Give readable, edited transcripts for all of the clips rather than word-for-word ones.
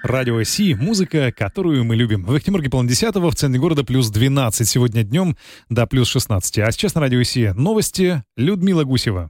Радио Си, музыка, которую мы любим. В Екатеринбурге 10:30, в центре города плюс 12. Сегодня днем до плюс 16. А сейчас на Радио Си новости. Людмила Гусева.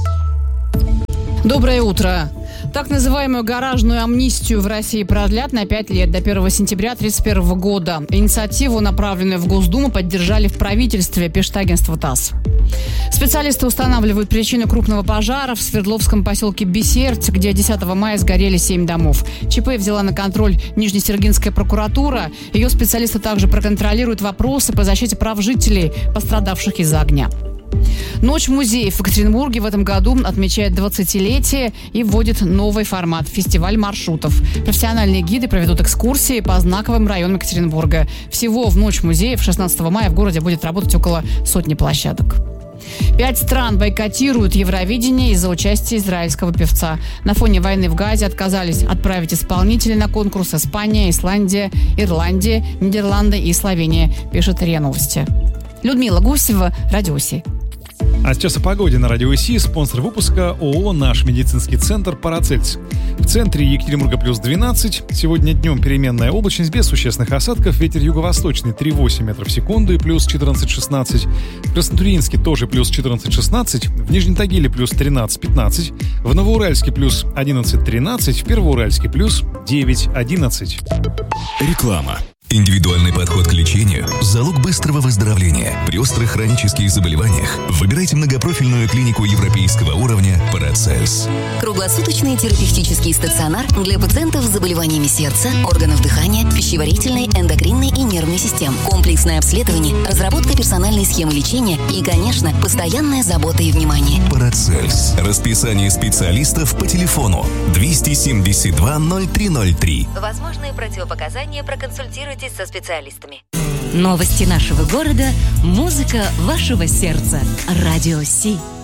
Доброе утро. Так называемую гаражную амнистию в России продлят на 5 лет, до 1 сентября 2031 года. Инициативу, направленную в Госдуму, поддержали в правительстве, пишет агентство ТАСС. Специалисты устанавливают причину крупного пожара в Свердловском поселке Бесерть, где 10 мая сгорели 7 домов. ЧП взяла на контроль Нижнесергинская прокуратура. Ее специалисты также проконтролируют вопросы по защите прав жителей, пострадавших из-за огня. Ночь музеев в Екатеринбурге в этом году отмечает 20-летие и вводит новый формат – фестиваль маршрутов. Профессиональные гиды проведут экскурсии по знаковым районам Екатеринбурга. Всего в Ночь музеев 16 мая в городе будет работать около 100 площадок. 5 стран бойкотируют Евровидение из-за участия израильского певца. На фоне войны в Газе отказались отправить исполнителей на конкурс Испания, Исландия, Ирландия, Нидерланды и Словения, пишет РИА Новости. Людмила Гусева, Радио Си. А сейчас о погоде на Радио Си. Спонсор выпуска ООО «Наш медицинский центр Парацельс». В центре Екатеринбурга плюс 12. Сегодня днем переменная облачность без существенных осадков. Ветер юго-восточный 3,8 метров в секунду и плюс 14-16. В Краснотурьинске тоже плюс 14-16. В Нижнем Тагиле плюс 13-15. В Новоуральске плюс 11-13. В Первоуральске плюс 9-11. Реклама. Индивидуальный подход к лечению – залог быстрого выздоровления. При острых хронических заболеваниях выбирайте многопрофильную клинику европейского уровня «Парацельс». Круглосуточный терапевтический стационар для пациентов с заболеваниями сердца, органов дыхания, пищеварительной, эндокринной и нервной систем. Комплексное обследование, разработка персональной схемы лечения и, конечно, постоянная забота и внимание. «Парацельс». Расписание специалистов по телефону 272 0303. Возможные противопоказания проконсультируйтесь со специалистами. Новости нашего города, музыка вашего сердца. Радио Си.